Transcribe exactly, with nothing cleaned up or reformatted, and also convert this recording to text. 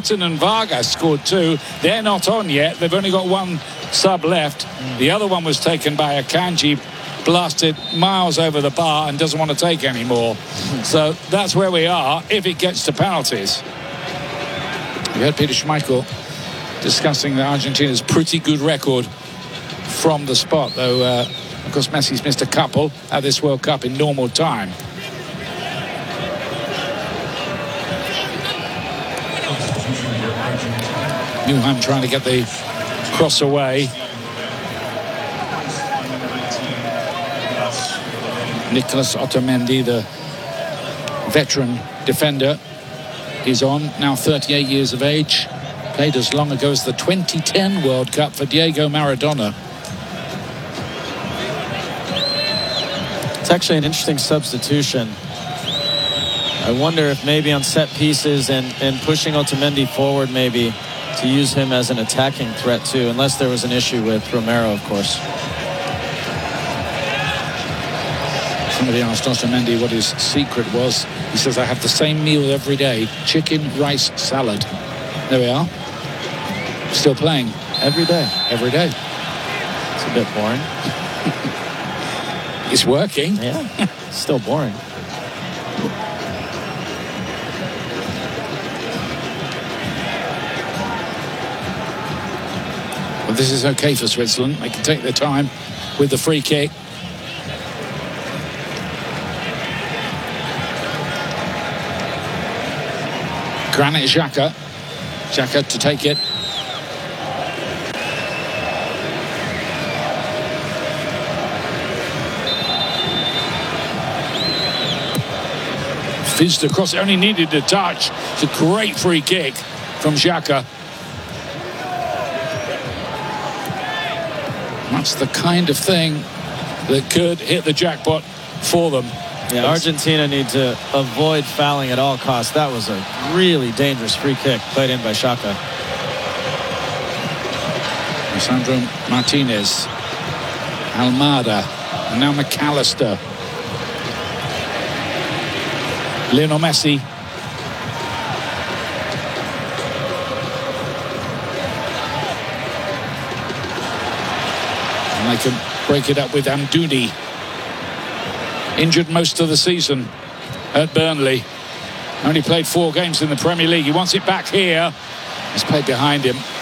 Martin and Vargas scored two. They're not on yet. They've only got one sub left. Mm. The other one was taken by Akanji, blasted miles over the bar and doesn't want to take any more. Mm. So that's where we are if it gets to penalties. We heard Peter Schmeichel discussing that Argentina's pretty good record from the spot, though uh, of course Messi's missed a couple at this World Cup in normal time. Newham trying to get the cross away. Nicolas Otamendi, the veteran defender, is on, now thirty-eight years of age. Played as long ago as the twenty ten World Cup for Diego Maradona. It's actually an interesting substitution. I wonder if maybe on set pieces and, and pushing Otamendi forward, maybe to use him as an attacking threat too, unless there was an issue with Romero, of course. Somebody asked Otamendi what his secret was. He says, I have the same meal every day, chicken, rice, salad. There we are. Still playing. Every day. Every day. It's a bit boring. It's working. Yeah, still boring. Well, this is okay for Switzerland. They can take their time with the free kick. Granit Xhaka. Xhaka to take it. Fizzed across, it only needed a touch. It's a great free kick from Xhaka. That's the kind of thing that could hit the jackpot for them. Yeah, Argentina need to avoid fouling at all costs. That was a really dangerous free kick played in by Xhaka. Sandro Martinez, Almada, and now McAllister. Lionel Messi. And they can break it up with Amdouni. Injured most of the season at Burnley. Only played four games in the Premier League. He wants it back here. He's played behind him.